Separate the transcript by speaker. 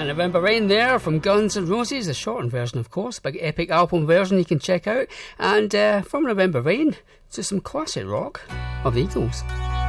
Speaker 1: November Rain there from Guns N' Roses, a shortened version of course, big epic album version you can check out. And from November Rain to some classic rock of the Eagles.